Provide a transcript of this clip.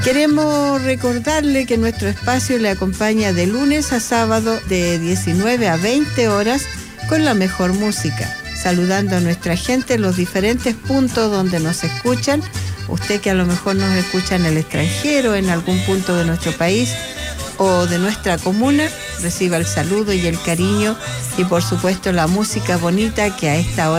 Queremos recordarle que nuestro espacio le acompaña de lunes a sábado de 19 a 20 horas con la mejor música, saludando a nuestra gente en los diferentes puntos donde nos escuchan. Usted que a lo mejor nos escucha en el extranjero, en algún punto de nuestro país o de nuestra comuna, reciba el saludo y el cariño y por supuesto la música bonita que a esta hora